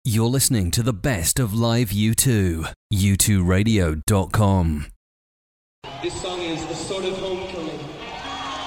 You're listening to the best of live U2. U2Radio.com. This song is a sort of home